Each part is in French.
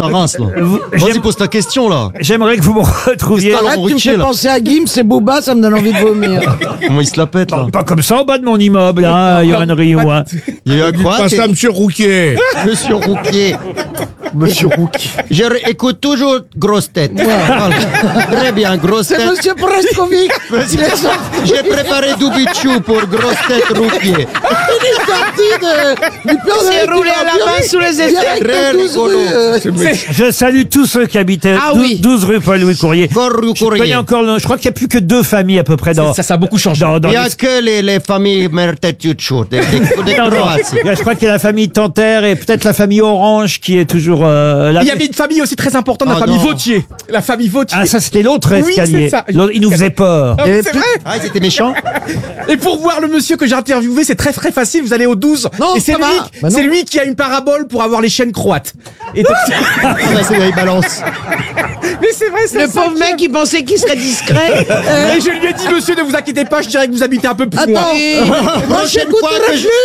ta race, là. j'aime- Vas-y, pose ta question, là. J'aimerais que vous me retrouviez. Laurent Arrête, tu me Ruquier, fais là. penser à Gims et Booba, ça me donne envie de vomir. Comment il se la pète, là? Pas comme ça en bas de mon immeuble, hein, Yoann Rioux. Hein. Il y a eu un quoi? Passe à Monsieur Rouquier. Monsieur Rouquier. Monsieur Rouquier. Écoute toujours grosse tête. Voilà. Très bien, grosse C'est tête. Monsieur Preskovic. Il est sorti. J'ai préparé du bichou pour grosse tête Rouquier. Il est sorti du plan de s'est roulé à la main sous les aisselles. Très rigolo. Je salue tous ceux qui habitaient Ah 12, oui. 12 rue Paul-Louis Courrier. Rue Je connais Courrier. encore, je crois qu'il n'y a plus que 2 familles à peu près dans. Ça a beaucoup changé. dans Il n'y a les- que les familles Mertetuccio, des Non, non. Croates. Je crois qu'il y a la famille Tanter et peut-être la famille Orange qui est toujours là. Il y avait une famille aussi très importante, la Oh famille non. Vautier. La famille Vautier. Ah, ça c'était l'autre Oui, escalier. c'est ça. L'autre, il nous faisait peur. Ah, c'est vrai. Ah, ils étaient méchants? Et pour voir le monsieur que j'ai interviewé, c'est très très facile. Vous allez au 12. Non, et c'est ça lui, va. Bah non. c'est lui qui a une parabole pour avoir les chaînes croates. Et donc, Ah, bah, c'est il balance. mais c'est vrai, c'est Le pauvre mec, il pensait qu'il serait discret. Et je lui ai dit, monsieur, ne vous inquiétez pas, je dirais que vous habitez un peu plus loin. Prochaine fois que je...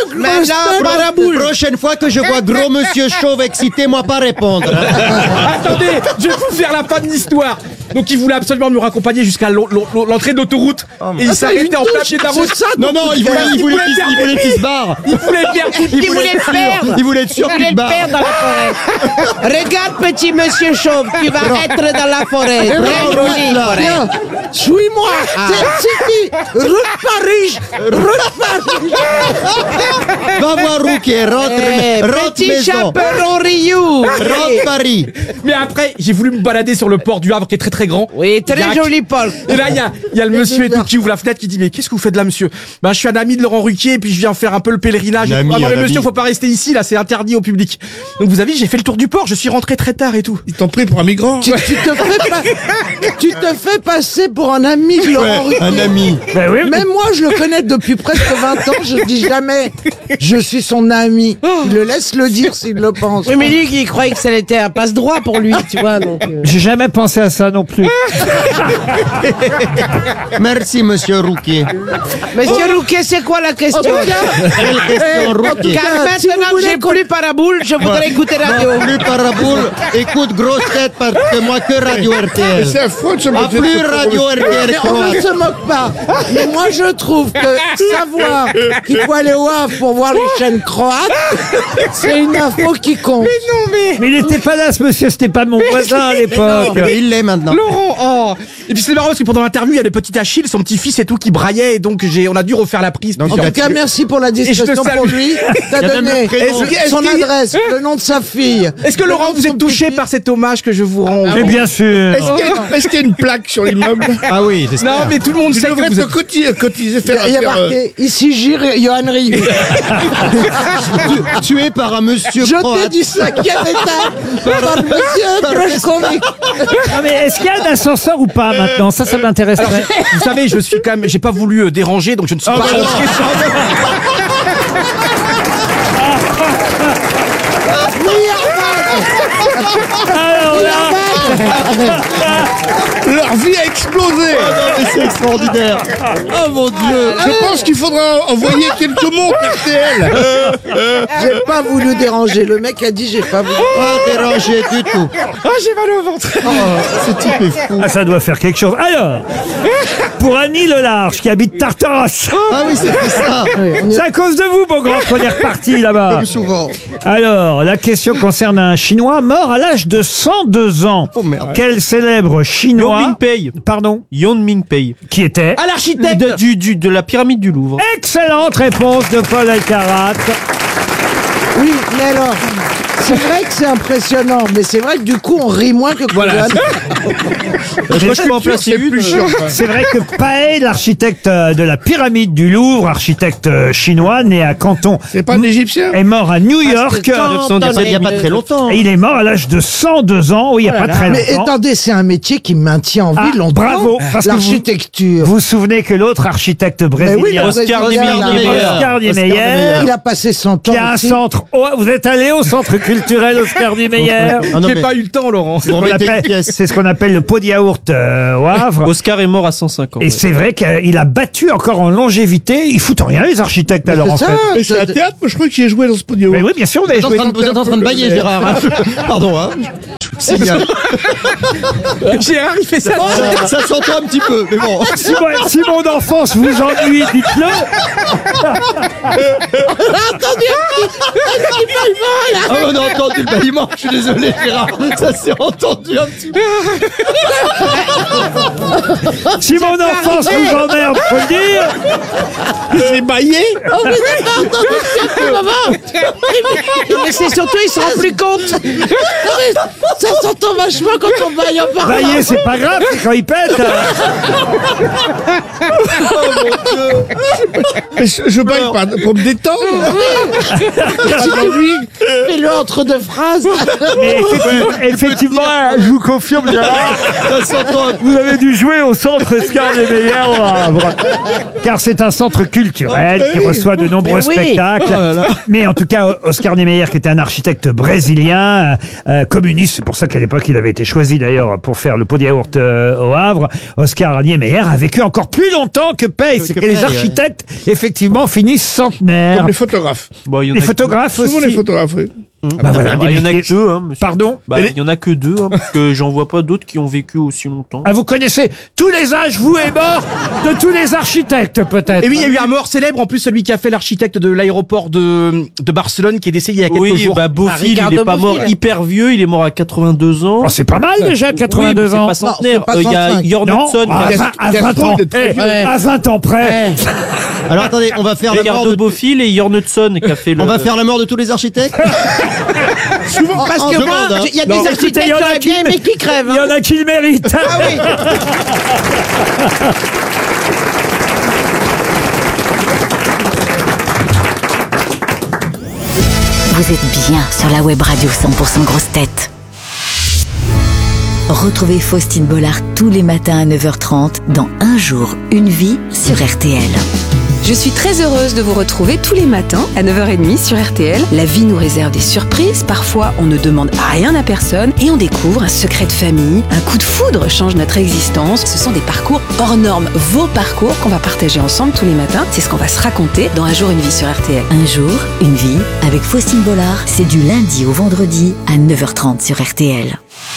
Prochaine fois que je vois gros monsieur chauve excité, moi pas répondre. Attendez, je vais vous faire la fin de l'histoire. Donc il voulait absolument me raccompagner jusqu'à l'entrée de l'autoroute. Et il s'arrêtait en plein pied de la route. Non, non, il voulait qu'il se barre. Il voulait bien. Il voulait le perdre. Il voulait être sûr Il qu'il voulait se le barre. perdre dans la forêt. Regarde, petit monsieur chauve, tu vas être dans la forêt. Très jolie forêt. Viens, suis-moi. C'est City. Rue de Paris. Rue de Paris. Va voir Rouquier, rentre Petit maison. chaperon Rioux. Rentre Paris. Mais après, j'ai voulu me balader sur le port du Havre qui est très très grand. Oui, très Jacques. joli Paul. Et là, il y a le monsieur et tout qui ouvre la fenêtre qui dit mais qu'est-ce que vous faites là, monsieur? Ben, je suis un ami de Laurent Ruquier et puis je viens faire un peu le pèlerinage. Un ami, Ah non, un mais monsieur, ami. faut pas rester ici, là, c'est interdit au public. Donc vous avez vu, j'ai fait le tour du port, je suis rentré très tard et tout. Ils t'ont pris pour un migrant. Tu te fais passer pour un ami de Laurent Ruquier. Un ami. Ben oui, Même moi, je le connais depuis presque 20 ans. Je dis jamais je suis son ami. Il le laisse le dire s'il le pense. Oui, mais lui, il croyait que ça était un passe-droit pour lui, tu vois. Donc, j'ai jamais pensé à ça non plus. Merci, monsieur Rouquier. Monsieur Rouquet, c'est quoi la question? Quelle question, Rouquier? Car maintenant que j'ai plus paraboule, je voudrais écouter radio. Plus paraboule, écoute grosse tête parce que moi que Radio Mais RTL. c'est affreux de se Ah, moquer de plus ce Radio pauvre- RTL Mais on ne croate. se moque pas. Mais moi, je trouve que savoir qu'il faut aller au Havre pour voir les chaînes croates, c'est une info qui compte. Mais il n'était pas là, ce monsieur, c'était pas mon voisin à l'époque. Il l'est maintenant. Laurent, oh. Et puis c'est marrant parce que pendant l'interview, il y a le petit Achille, son petit-fils et tout qui braillait et donc on a dû refaire la prise. En tout cas, merci pour la discrétion salue. pour lui. T'as Il y a même donné le prénom. son adresse, le nom de sa fille. Est-ce que Laurent, vous êtes touché par cet hommage que je vous rends? Mais bien sûr. Est-ce qu'il y a une plaque sur l'immeuble? Ah oui, j'espère. Non, mais tout le monde Tu sait que devrais vous te êtes... cotiser, Il y faire a marqué ici Gire Johan Rioux. Tué par un monsieur Je t'ai croate. dit ça, qui avait ça par monsieur Preskovic. Non, mais est-ce qu'il y a un ascenseur ou pas maintenant? Ça m'intéresserait. Vous savez, je suis quand même... J'ai pas voulu déranger, donc je ne suis pas... bah non. Alors là, Leur vie a explosé. Ah non, mais c'est extraordinaire. Oh mon Dieu. Je pense qu'il faudra envoyer quelques montres RTL. J'ai pas voulu déranger. Le mec a dit j'ai pas voulu. Pas dérangé du tout. Ah, j'ai mal au ventre. Ce type est fou. ah, ça doit faire quelque chose. Alors, pour Annie Lelarge qui habite Tartaros, Ah oui, c'était ça. c'est à cause de vous, mon grand, qu'on est reparti là-bas. Comme souvent. Alors, la question concerne un Chinois mort à l'âge de 102 ans. Oh, merde. Quel célèbre Chinois... Yon Mingpei. Pardon. Yon Mingpei. Qui était... À l'architecte. De la pyramide du Louvre. Excellente réponse de Paul Alcarat. Oui, mais alors, c'est vrai que c'est impressionnant, mais c'est vrai que du coup, on rit moins que Voilà. Je crois que je peux en placer une. C'est vrai que Pae, l'architecte de la pyramide du Louvre, architecte chinois, né à Canton, C'est pas un Égyptien? est mort à New York. Il n'y a pas très longtemps. Et il est mort à l'âge de 102 ans, oui, il n'y a pas très Mais longtemps. attendez, c'est un métier qui maintient en vie Ah, longtemps. bravo, parce que l'architecture. Vous vous souvenez que l'autre architecte Mais oui, brésilien, Oscar Oscar Niemeyer, il a passé 100 ans. qui a un aussi. centre... Oh, vous êtes allé au centre culturel Oscar Niemeyer? Ah non, J'ai mais- pas eu le temps, Laurent. Bon, mais t'es- C'est ce qu'on appelle le pot de yaourt au Havre. Oscar est mort à 105 ans. Et c'est vrai qu'il a battu encore en longévité. Ils foutent rien, les architectes, alors, en C'est fait. ça, Mais c'est un théâtre, moi je crois qu'il a joué dans ce podium. Mais oui, bien sûr, vous avez Vous êtes en joué. train de- vous êtes en train de bailler, Gérard. Hein. Pardon, hein. Signal. Gérard, il fait ça. Ça s'entend un petit peu, mais bon. Si mon enfance vous ennuie, dites-le. Ah, on a entendu le bâillement, je suis désolé, Gérard. Ça s'est entendu un petit peu. Si mon enfance vous emmerde, faut le dire. C'est baillé. Mais c'est surtout, il se rend plus compte. Ça s'entend vachement quand on baille en parlant. Bailler, c'est pas grave, c'est quand il pète. Mais je baille pas pour me détendre. Fais-le entre deux phrases. Mais effectivement, je vous confirme, Gérard, Ça s'entend. vous avez dû jouer au centre Oscar Niemeyer au Havre. Car c'est un centre culturel qui reçoit de nombreux Mais oui. spectacles. Mais en tout cas, Oscar Niemeyer, qui était un architecte brésilien, communiste, c'est pour ça qu'à l'époque, il avait été choisi d'ailleurs pour faire le pot de yaourt au Havre. Oscar Niemeyer a vécu encore plus longtemps que Paye. C'est que les architectes, effectivement, finissent centenaires. Comme les photographes. Bon, il y en Les a photographes Souvent aussi. les photographes, oui. Bah voilà, il y en a que deux, hein, monsieur. Pardon? Bah, il y en a que deux, hein, parce que j'en vois pas d'autres qui ont vécu aussi longtemps. Ah, vous connaissez tous les âges, vous et morts, de tous les architectes, peut-être. Et oui, il y a eu un mort célèbre, en plus celui qui a fait l'architecte de l'aéroport de Barcelone, qui est décédé il y a quelques Oui, jours. bah, Bofill, il Ricardo est pas mort Bofill. hyper vieux, il est mort à 82 ans. Oh, c'est pas mal déjà, 82 oui, ans. c'est pas centenaire. Non, c'est pas Il y a 35. Jörn Non, Hudson, à 20 ans. À 20 ans près. Alors attendez, on va faire la mort Ricardo de... Bofill et Jörn Hudson qui a fait le... On va faire la mort de tous les architectes. Souvent, parce que demande, moi, hein. il y a des Non, écoutez, architectes il y en qui a auraient qui- bien aimé qui crèvent. Il y en a qui le méritent. Ah oui. Vous êtes bien sur la web radio 100% grosse tête. Retrouvez Faustine Bollard tous les matins à 9h30 dans Un jour, une vie sur RTL. Je suis très heureuse de vous retrouver tous les matins à 9h30 sur RTL. La vie nous réserve des surprises. Parfois, on ne demande rien à personne et on découvre un secret de famille. Un coup de foudre change notre existence. Ce sont des parcours hors normes. Vos parcours qu'on va partager ensemble tous les matins. C'est ce qu'on va se raconter dans Un jour, une vie sur RTL. Un jour, une vie avec Faustine Bollard. C'est du lundi au vendredi à 9h30 sur RTL.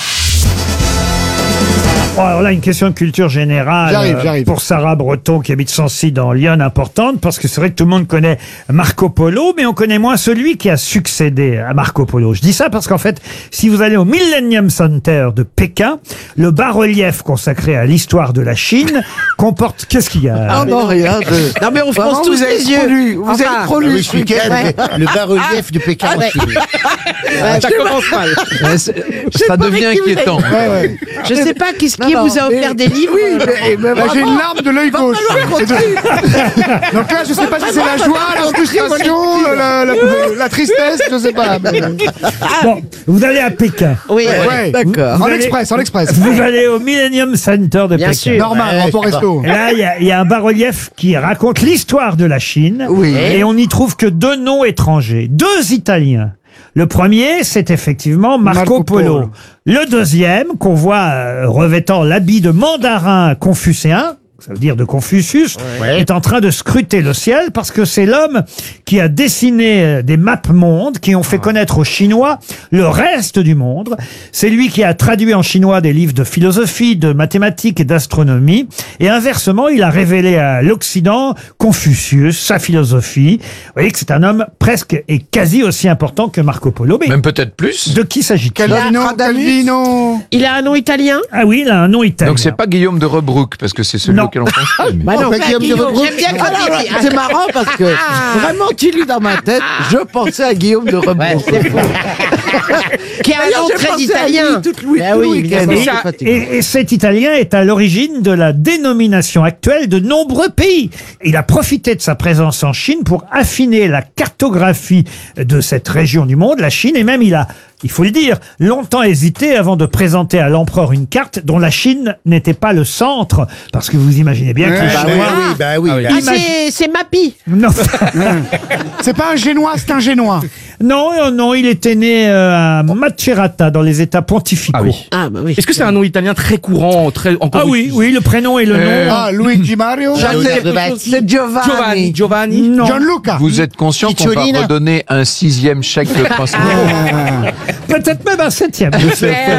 Bon, alors là, une question de culture générale J'arrive. pour Sarah Breton qui habite Sancy dans Lyon, importante, parce que c'est vrai que tout le monde connaît Marco Polo, mais on connaît moins celui qui a succédé à Marco Polo. Je dis ça parce qu'en fait, si vous allez au Millennium Center de Pékin, le bas-relief consacré à l'histoire de la Chine comporte... Qu'est-ce qu'il y a? Ah non, rien. Non mais on fronce tous les yeux. Vous êtes trop lu ce week-end. Le bas-relief du Pékin. Ça commence mal. Ça devient inquiétant. Je sais pas qui Non, vous a offert des livres. J'ai une larme de l'œil gauche. Donc là, je sais pas si c'est la joie, la frustration, la tristesse, je sais pas. Bon, vous allez à Pékin. Oui, Ouais, D'accord. Vous en allez- express, en express. Vous allez au Millennium Center de Bien Pékin. sûr. Normal, rapport resto. Et là, il y a un bas-relief qui raconte l'histoire de la Chine. Oui. Et on n'y trouve que deux noms étrangers. Deux Italiens. Le premier, c'est effectivement Marco Marco Polo. Polo. Le deuxième, qu'on voit revêtant l'habit de mandarin confucéen, ça veut dire de Confucius, est en train de scruter le ciel parce que c'est l'homme qui a dessiné des maps mondes qui ont fait connaître aux Chinois le reste du monde. C'est lui qui a traduit en chinois des livres de philosophie, de mathématiques et d'astronomie. Et inversement, il a révélé à l'Occident Confucius, sa philosophie. Vous voyez que c'est un homme presque et quasi aussi important que Marco Polo. Mais Même peut-être plus. de qui s'agit-il? Calvino. Il a un nom italien. Ah oui, il a un nom italien. Donc c'est pas Guillaume de Rebrouck, parce que c'est celui Non. auquel on pense. Bah non, Guillaume de Rebrouck. j'aime bien quand il dit. C'est marrant parce que vraiment tu lis dans ma tête, je pensais à Guillaume de Rebrouck. Qui a un nom très italien. Bah oui, évidemment. Et cet Italien est à l'origine de la dénomination actuelle de nombreux pays. Il a profité de sa présence en Chine pour affiner la cartographie de cette région du monde, la Chine, et même il faut le dire, longtemps hésité avant de présenter à l'empereur une carte dont la Chine n'était pas le centre, parce que vous imaginez bien que les Chinois... bah oui. Ah, c'est Mappy. Non. C'est pas un génois, c'est un génois. non, il était né à Macerata, dans les États pontificaux. Ah bah oui. Est-ce que c'est un nom italien très courant, très encore Ah oui, le prénom et le nom. Ah, Luigi Mario. C'est Giovanni. Giovanni. Non. Gianluca. Vous êtes conscient qu'on va Picciolina. redonner un 6e chèque de principe? Peut-être même un 7e.